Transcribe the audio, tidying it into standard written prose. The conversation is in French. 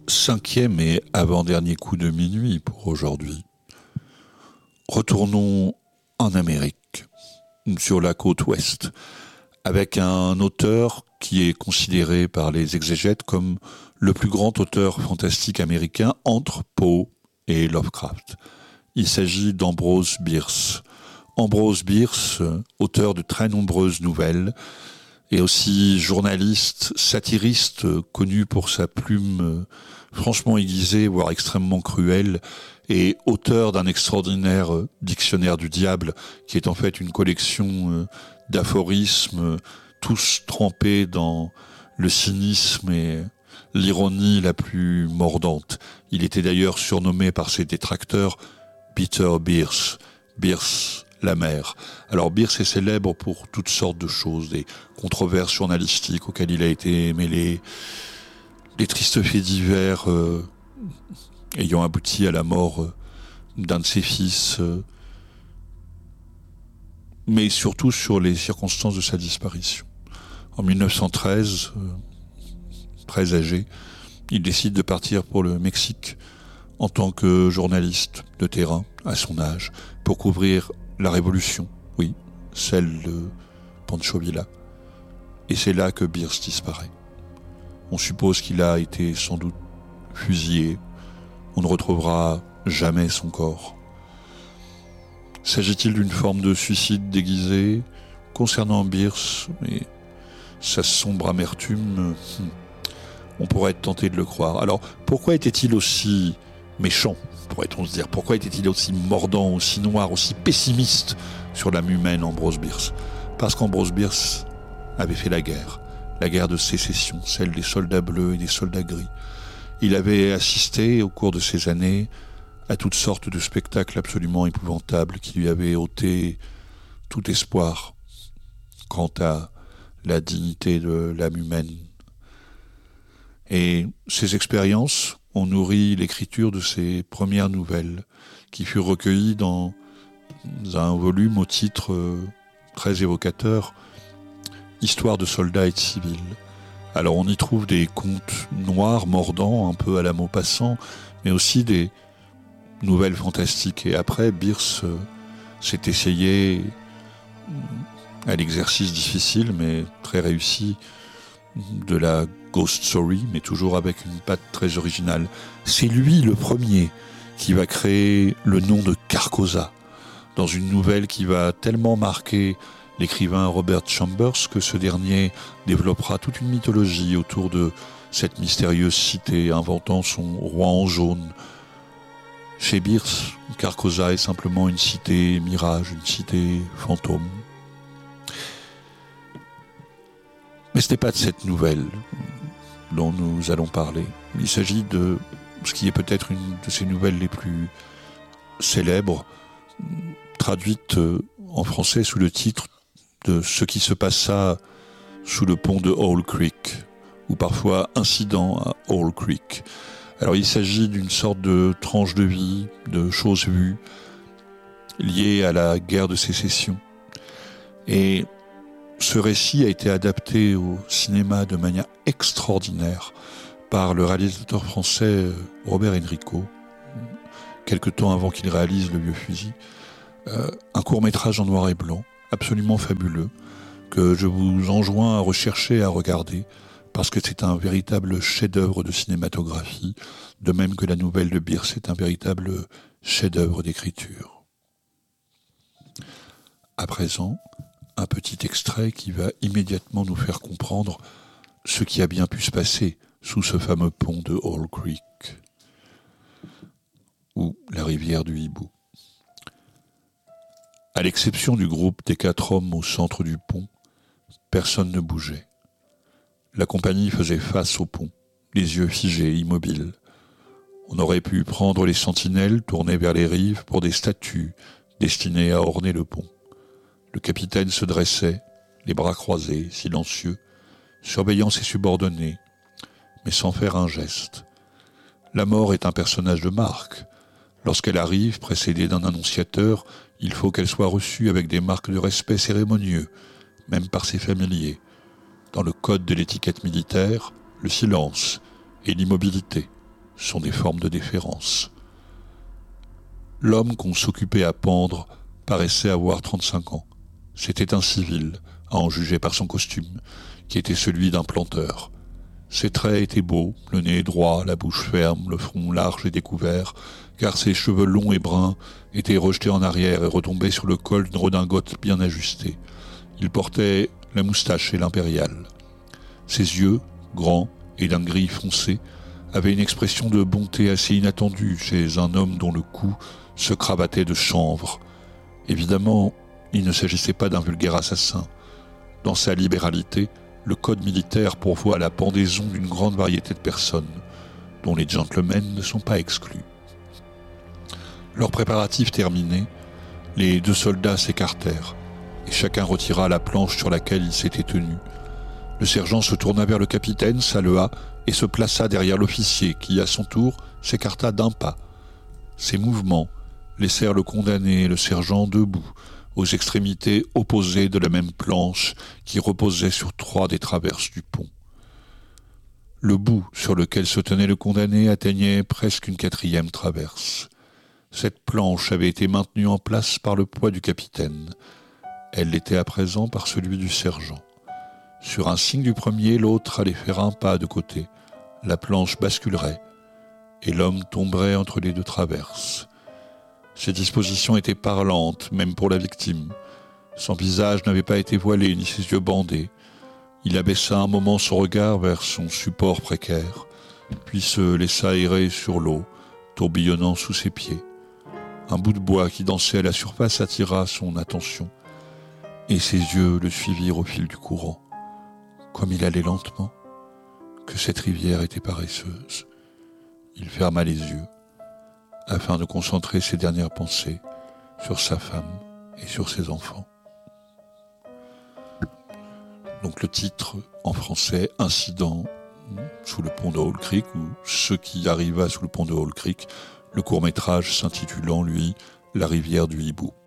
5e et avant-dernier coup de minuit pour aujourd'hui. Retournons en Amérique, sur la côte ouest, avec un auteur qui est considéré par les exégètes comme le plus grand auteur fantastique américain entre Poe et Lovecraft. Il s'agit d'Ambrose Bierce. Ambrose Bierce, auteur de très nombreuses nouvelles, et aussi journaliste, satiriste, connu pour sa plume franchement aiguisée, voire extrêmement cruelle, et auteur d'un extraordinaire dictionnaire du diable, qui est en fait une collection d'aphorismes, tous trempés dans le cynisme et l'ironie la plus mordante. Il était d'ailleurs surnommé par ses détracteurs Peter Bierce, Bierce la mer. Alors Bierce est célèbre pour toutes sortes de choses, des controverses journalistiques auxquelles il a été mêlé, des tristes faits divers ayant abouti à la mort d'un de ses fils, mais surtout sur les circonstances de sa disparition. En 1913, très âgé, il décide de partir pour le Mexique en tant que journaliste de terrain, à son âge, pour couvrir la Révolution, oui, celle de Pancho Villa. Et c'est là que Bierce disparaît. On suppose qu'il a été sans doute fusillé. On ne retrouvera jamais son corps. S'agit-il d'une forme de suicide déguisé? Concernant Bierce et sa sombre amertume, on pourrait être tenté de le croire. Alors, pourquoi était-il aussi méchant, pourrait-on se dire? Pourquoi était-il aussi mordant, aussi noir, aussi pessimiste sur l'âme humaine, Ambrose Bierce? Parce qu'Ambrose Bierce avait fait la guerre de sécession, celle des soldats bleus et des soldats gris. Il avait assisté, au cours de ces années, à toutes sortes de spectacles absolument épouvantables qui lui avaient ôté tout espoir quant à la dignité de l'âme humaine. Et ces expériences ont nourri l'écriture de ses premières nouvelles, qui furent recueillies dans un volume au titre très évocateur, Histoire de soldats et de civils. Alors on y trouve des contes noirs, mordants, un peu à la Maupassant, mais aussi des nouvelles fantastiques. Et après, Bierce s'est essayé à l'exercice difficile, mais très réussi, de la ghost story, mais toujours avec une patte très originale. C'est lui le premier qui va créer le nom de Carcosa dans une nouvelle qui va tellement marquer l'écrivain Robert Chambers que ce dernier développera toute une mythologie autour de cette mystérieuse cité, inventant son roi en jaune. Chez Bierce, Carcosa est simplement une cité mirage, une cité fantôme. Mais ce n'est pas de cette nouvelle dont nous allons parler. Il s'agit de ce qui est peut-être une de ces nouvelles les plus célèbres, traduite en français sous le titre de Ce qui se passa sous le pont de Owl Creek, ou parfois Incident à Owl Creek. Alors il s'agit d'une sorte de tranche de vie, de choses vues, liées à la guerre de sécession. Et ce récit a été adapté au cinéma de manière extraordinaire par le réalisateur français Robert Enrico, quelque temps avant qu'il réalise Le Vieux Fusil. Un court-métrage en noir et blanc, absolument fabuleux, que je vous enjoins à rechercher et à regarder, parce que c'est un véritable chef-d'œuvre de cinématographie, de même que la nouvelle de Bierce est un véritable chef-d'œuvre d'écriture. À présent, un petit extrait qui va immédiatement nous faire comprendre ce qui a bien pu se passer sous ce fameux pont de Owl Creek, ou la rivière du Hibou. À l'exception du groupe des 4 hommes au centre du pont, personne ne bougeait. La compagnie faisait face au pont, les yeux figés, immobiles. On aurait pu prendre les sentinelles tournées vers les rives pour des statues destinées à orner le pont. Le capitaine se dressait, les bras croisés, silencieux, surveillant ses subordonnés, mais sans faire un geste. La mort est un personnage de marque. Lorsqu'elle arrive, précédée d'un annonciateur, il faut qu'elle soit reçue avec des marques de respect cérémonieux, même par ses familiers. Dans le code de l'étiquette militaire, le silence et l'immobilité sont des formes de déférence. L'homme qu'on s'occupait à pendre paraissait avoir 35 ans. C'était un civil, à en juger par son costume, qui était celui d'un planteur. Ses traits étaient beaux, le nez droit, la bouche ferme, le front large et découvert, car ses cheveux longs et bruns étaient rejetés en arrière et retombaient sur le col d'une redingote bien ajustée. Il portait la moustache et l'impériale. Ses yeux, grands et d'un gris foncé, avaient une expression de bonté assez inattendue chez un homme dont le cou se cravatait de chanvre. Évidemment, il ne s'agissait pas d'un vulgaire assassin. Dans sa libéralité, le code militaire pourvoit à la pendaison d'une grande variété de personnes, dont les gentlemen ne sont pas exclus. Leurs préparatifs terminés, les 2 soldats s'écartèrent, et chacun retira la planche sur laquelle il s'était tenu. Le sergent se tourna vers le capitaine, salua et se plaça derrière l'officier qui, à son tour, s'écarta d'un pas. Ces mouvements laissèrent le condamné et le sergent debout, aux extrémités opposées de la même planche qui reposait sur 3 des traverses du pont. Le bout sur lequel se tenait le condamné atteignait presque une 4e traverse. Cette planche avait été maintenue en place par le poids du capitaine. Elle l'était à présent par celui du sergent. Sur un signe du premier, l'autre allait faire un pas de côté. La planche basculerait, et l'homme tomberait entre les 2 traverses. Ces dispositions étaient parlantes, même pour la victime. Son visage n'avait pas été voilé, ni ses yeux bandés. Il abaissa un moment son regard vers son support précaire, puis se laissa errer sur l'eau, tourbillonnant sous ses pieds. Un bout de bois qui dansait à la surface attira son attention, et ses yeux le suivirent au fil du courant. Comme il allait lentement, que cette rivière était paresseuse. Il ferma les yeux, afin de concentrer ses dernières pensées sur sa femme et sur ses enfants. Donc le titre en français, Incident sous le pont de Hall Creek, ou Ce qui arriva sous le pont de Hall Creek, le court-métrage s'intitulant, lui, La rivière du hibou.